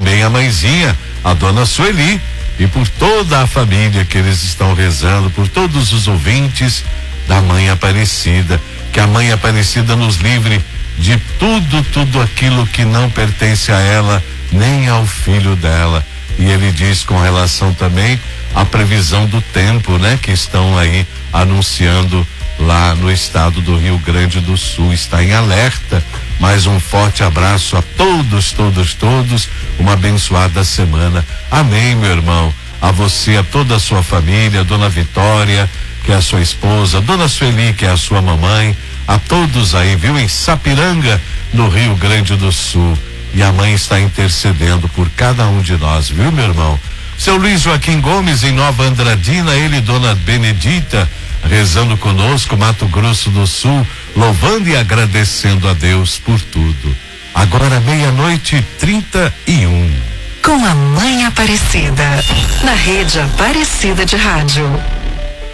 também a mãezinha, a dona Sueli, e por toda a família que eles estão rezando, por todos os ouvintes da Mãe Aparecida. Que a Mãe Aparecida nos livre de tudo aquilo que não pertence a ela, nem ao filho dela. E ele diz com relação também à previsão do tempo, né? Que estão aí anunciando lá no estado do Rio Grande do Sul, está em alerta. Mais um forte abraço a todos, uma abençoada semana. Amém, meu irmão. A você, a toda a sua família, a dona Vitória, que é a sua esposa, a dona Sueli, que é a sua mamãe, a todos aí, viu, em Sapiranga, no Rio Grande do Sul. E a mãe está intercedendo por cada um de nós, viu, meu irmão? Seu Luiz Joaquim Gomes, em Nova Andradina, ele e dona Benedita, rezando conosco, Mato Grosso do Sul, louvando e agradecendo a Deus por tudo. Agora 00:31. Com a Mãe Aparecida, na Rede Aparecida de Rádio.